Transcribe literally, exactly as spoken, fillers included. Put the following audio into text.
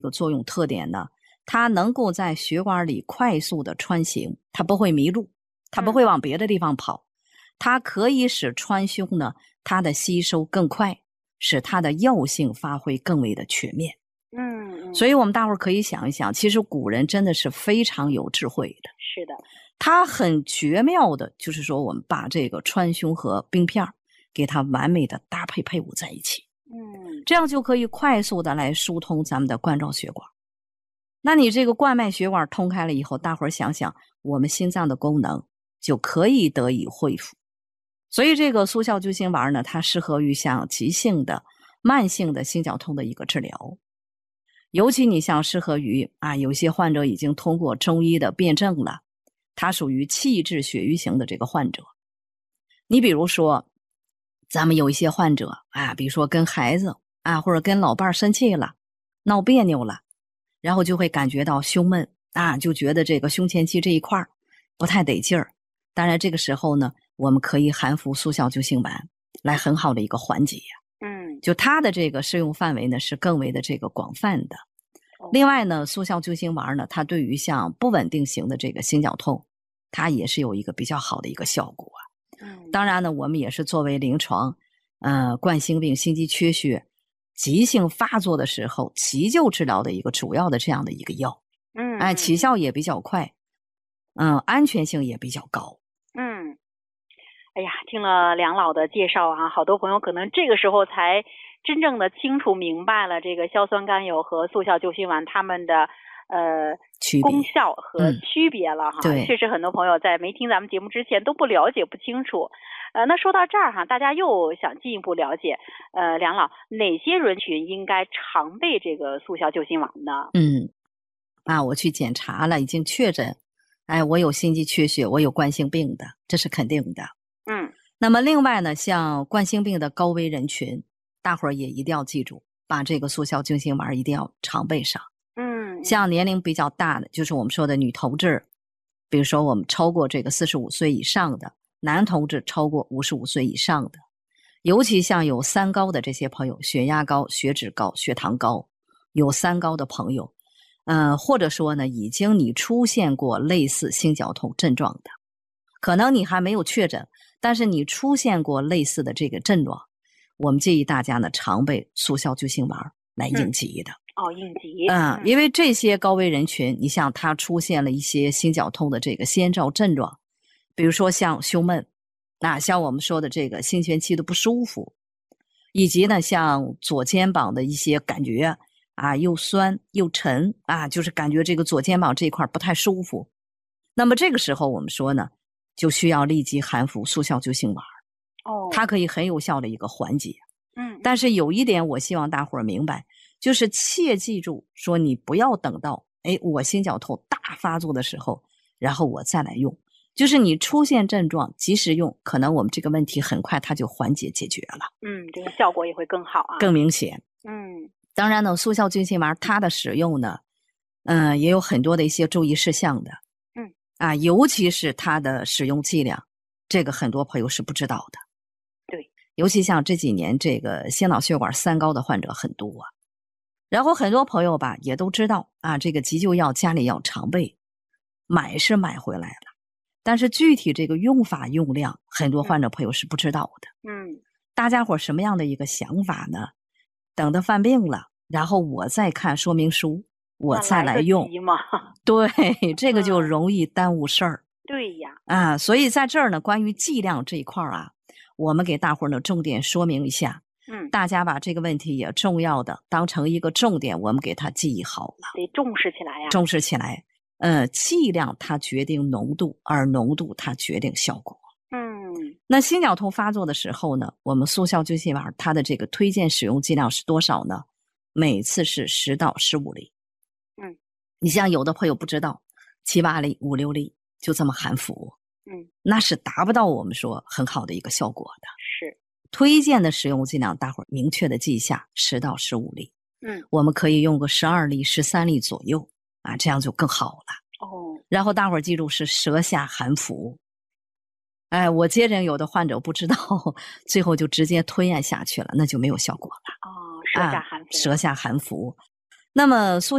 有作用特点呢，它能够在血管里快速的穿行，它不会迷路，它不会往别的地方跑，它可以使川芎呢，它的吸收更快，使它的药性发挥更为的全面。 嗯， 所以我们大伙儿可以想一想，其实古人真的是非常有智慧的。 是的， 他很绝妙的，就是说我们把这个川芎和冰片给它完美的搭配配伍在一起， 嗯， 这样就可以快速的来疏通咱们的冠状血管。那你这个冠脉血管通开了以后，大伙儿想想，我们心脏的功能就可以得以恢复。所以这个速效救心丸呢，它适合于像急性的、慢性的心绞痛的一个治疗。尤其你像适合于啊，有些患者已经通过中医的辩证了，他属于气滞血瘀型的这个患者。你比如说，咱们有一些患者啊，比如说跟孩子啊，或者跟老伴儿生气了，闹别扭了，然后就会感觉到胸闷啊，就觉得这个胸前期这一块不太得劲儿。当然这个时候呢，我们可以含服速效救心丸来很好的一个缓解呀。 嗯， 就它的这个适用范围呢是更为的这个广泛的。另外呢，速效救心丸呢，它对于像不稳定型的这个心绞痛，它也是有一个比较好的一个效果。 嗯， 当然呢，我们也是作为临床，呃，冠心病、心肌缺血急性发作的时候急救治疗的一个主要的这样的一个药。 嗯， 哎，起效也比较快，嗯，安全性也比较高。 嗯。哎呀，听了梁老的介绍啊，好多朋友可能这个时候才真正的清楚明白了这个硝酸甘油和速效救心丸它们的呃功效和区别了哈。 嗯、对， 确实很多朋友在没听咱们节目之前都不了解不清楚。呃，那说到这儿哈，大家又想进一步了解，呃，梁老哪些人群应该常备这个速效救心丸呢？ 嗯，啊，我去检查了，已经确诊，哎，我有心肌缺血，我有冠心病的，这是肯定的。 嗯， 那么另外呢，像冠心病的高危人群，大伙儿也一定要记住，把这个速效救心丸一定要常备上。 嗯， 像年龄比较大的，就是我们说的女同志，比如说我们超过这个四十五岁以上的，男同志超过五十五岁以上的，尤其像有三高的这些朋友，血压高、血脂高、血糖高，有三高的朋友，呃，或者说呢，已经你出现过类似心绞痛症状的，可能你还没有确诊，但是你出现过类似的这个症状，我们建议大家呢常备速效救心丸来应急的。 嗯、哦，应急。 嗯，因为这些高危人群，你像他出现了一些心绞痛的这个先兆症状，比如说像胸闷，啊，像我们说的这个心前期的不舒服，以及呢像左肩膀的一些感觉啊，又酸又沉啊，就是感觉这个左肩膀这一块不太舒服。那么这个时候我们说呢，就需要立即含服速效救心丸。 哦， 它可以很有效的一个缓解。 嗯， 但是有一点我希望大伙儿明白，就是切记住说你不要等到哎我心绞痛大发作的时候，然后我再来用。就是你出现症状及时用，可能我们这个问题很快它就缓解解决了。 嗯，这个效果也会更好啊， 更明显。 嗯， 当然呢，速效救心丸它的使用呢，嗯、呃，也有很多的一些注意事项的。 嗯， 啊，尤其是它的使用剂量，这个很多朋友是不知道的。 对， 尤其像这几年这个心脑血管三高的患者很多啊，然后很多朋友吧也都知道啊，这个急救药家里要常备，买是买回来了，但是具体这个用法用量，很多患者朋友是不知道的。 嗯， 大家伙什么样的一个想法呢？等到犯病了，然后我再看说明书，我再来用。对，这个就容易耽误事儿。 嗯、对呀， 啊，所以在这儿呢，关于剂量这一块啊，我们给大伙儿呢重点说明一下。 嗯， 大家把这个问题也重要的当成一个重点，我们给它记忆好了， 得重视起来呀。 重视起来。呃，剂量它决定浓度，而浓度它决定效果。 嗯， 那心绞痛发作的时候呢，我们速效救心丸它的这个推荐使用剂量是多少呢？每次是十到十五粒。 嗯， 你像有的朋友不知道，七八粒、五六粒就这么含服， 嗯， 那是达不到我们说很好的一个效果的。 是推荐的使用剂量，大伙儿明确的记一下，十到十五粒。 嗯， 我们可以用个十二粒、十三粒左右啊，这样就更好了。 哦， 然后大伙儿记住是舌下含服。哎，我接诊有的患者不知道，最后就直接吞咽下去了，那就没有效果了。 哦，舌下含服， 啊、舌下含服。那么速